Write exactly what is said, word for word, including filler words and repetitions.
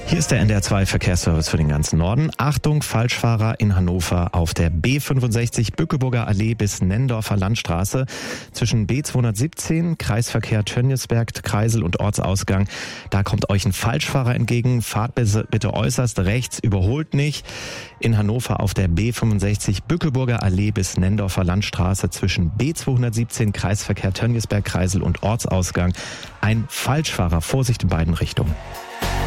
Hier ist der N D R zwei Verkehrsservice für den ganzen Norden. Achtung, Falschfahrer in Hannover auf der B fünfundsechzig Bückeburger Allee bis Nendorfer Landstraße. Zwischen B zweihundertsiebzehn, Kreisverkehr Tönniesberg, Kreisel und Ortsausgang. Da kommt euch ein Falschfahrer entgegen. Fahrt bitte äußerst rechts, überholt nicht. In Hannover auf der B fünfundsechzig Bückeburger Allee bis Nendorfer Landstraße zwischen B zweihundertsiebzehn, Kreisverkehr Tönniesberg, Kreisel und Ortsausgang. Ein Falschfahrer. Vorsicht in beiden Richtungen.